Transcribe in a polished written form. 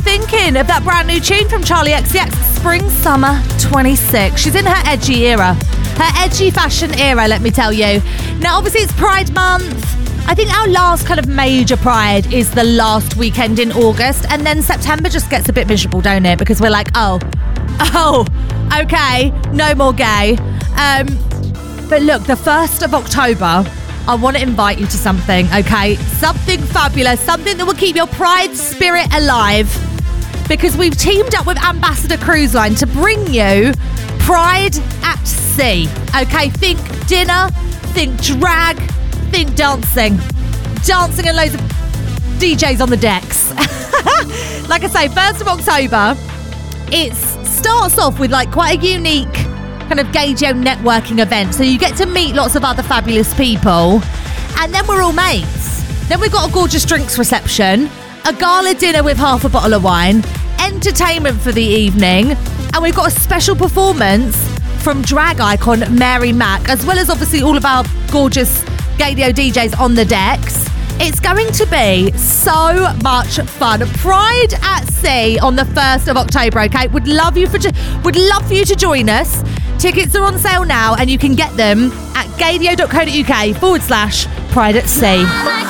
thinking of that brand new tune from Charlie XCX, Spring Summer 26? She's in her edgy era. Her edgy fashion era, let me tell you. Now, obviously, it's Pride Month. I think our last kind of major Pride is the last weekend in August. And then September just gets a bit miserable, don't it? Because we're like, oh, okay, no more gay. But look, the 1st of October, I want to invite you to something, okay? Something fabulous, something that will keep your Pride spirit alive. Because we've teamed up with Ambassador Cruise Line to bring you Pride at Sea. Okay, think dinner, think drag, think dancing. Dancing and loads of DJs on the decks. Like I say, 1st of October, it starts off with like quite a unique kind of Gaydio networking event. So you get to meet lots of other fabulous people. And then we're all mates. Then we've got a gorgeous drinks reception, a gala dinner with half a bottle of wine, entertainment for the evening, and we've got a special performance from drag icon Mary Mack, as well as obviously all of our gorgeous Gaydio DJs on the decks. It's going to be so much fun. Pride at Sea on the 1st of October, okay? Would love for you to join us. Tickets are on sale now, and you can get them at gaydio.co.uk/Pride at Sea.